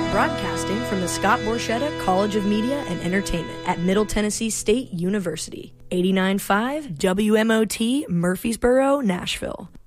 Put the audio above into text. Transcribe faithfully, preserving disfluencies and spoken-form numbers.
Broadcasting from the Scott Borchetta College of Media and Entertainment at Middle Tennessee State University. eighty-nine point five W M O T, Murfreesboro, Nashville.